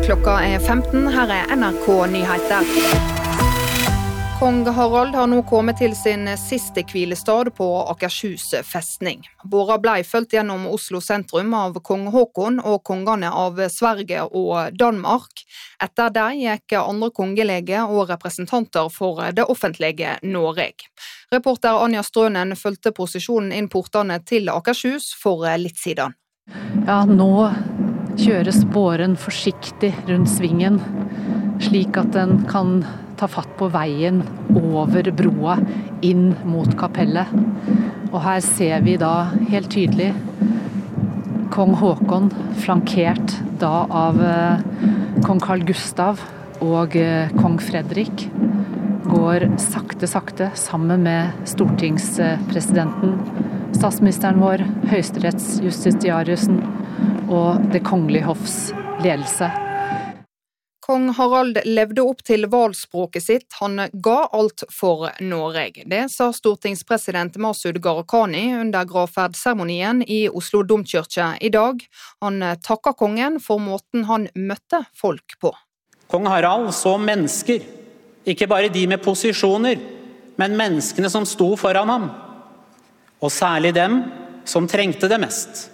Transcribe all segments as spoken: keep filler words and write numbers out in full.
Klokka er femten, her er N R K Nyheter. Kong Harald har nå kommet til sin siste hvilestad på Akershus festning. Båra blei følt gjennom Oslo sentrum av kong Håkon og kongene av Sverige og Danmark. Etter det gikk andre kongelege og representanter for det offentlige Norge. Reporter Anja Strønen følte posisjonen inn portene til Akershus for litt siden. Ja, nå kjøres båren forsiktig rundt svingen, slik at den kan ta fatt på veien over broa inn mot kapellet. Og her ser vi da helt tydelig kong Håkon, flankert da av eh, kong Carl Gustav og eh, kong Fredrik, går sakte, sakte sammen med stortingspresidenten, statsministeren vår, høyesterettsjustitiariusen og det kongelige hoffs ledelse. Kong Harald levde opp til valspråket sitt, han ga alt for Norge. Det sa stortingspresident Masud Gharahkhani under gravferdsseremonien i Oslo Domkirke i dag. Han takket kongen for måten han møtte folk på. Kong Harald så mennesker, ikke bare de med posisjoner, men menneskene som sto foran ham, og særlig dem som trengte det mest.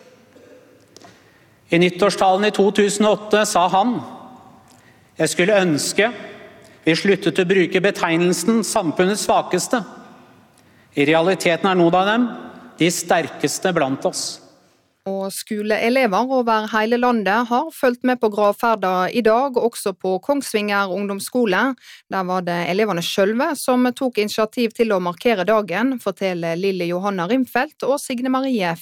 I nyttårstalen i to tusen og åtte sa han: «Jeg skulle ønske vi sluttet å bruke betegnelsen samfunnets svakeste. I realiteten er noen av dem de sterkeste blant oss.» Og skoleelever over hele landet har fulgt med på gravferda i dag, også på Kongsvinger ungdomsskole. Der var det elevene sjølve som tok initiativ til å markere dagen, forteller Lille Johanna Rimfeldt og Signe Marie